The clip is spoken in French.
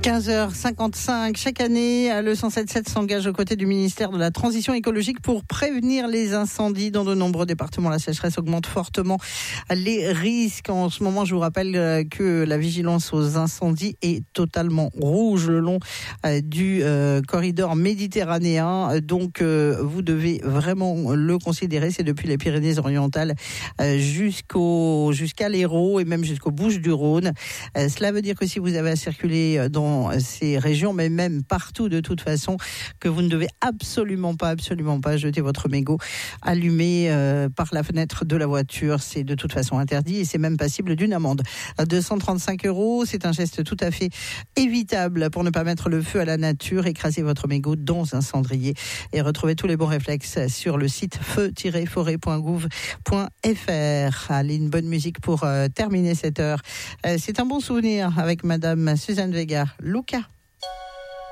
15h55, chaque année, le 107.7 s'engage aux côtés du ministère de la Transition écologique pour prévenir les incendies dans de nombreux départements. La sécheresse augmente fortement les risques. En ce moment, je vous rappelle que la vigilance aux incendies est totalement rouge le long du corridor méditerranéen. Donc, vous devez vraiment le considérer. C'est depuis les Pyrénées-Orientales jusqu'à l'Hérault et même jusqu'aux Bouches-du-Rhône. Cela veut dire que si vous avez à circuler dans ces régions, mais même partout de toute façon, que vous ne devez absolument pas jeter votre mégot allumé par la fenêtre de la voiture. C'est de toute façon interdit et c'est même passible d'une amende de 135 €. C'est un geste tout à fait évitable pour ne pas mettre le feu à la nature. Écrasez votre mégot dans un cendrier et retrouvez tous les bons réflexes sur le site feu-forêt.gouv.fr. Allez, une bonne musique pour terminer cette heure. C'est un bon souvenir avec Madame Suzanne Vega. Luca.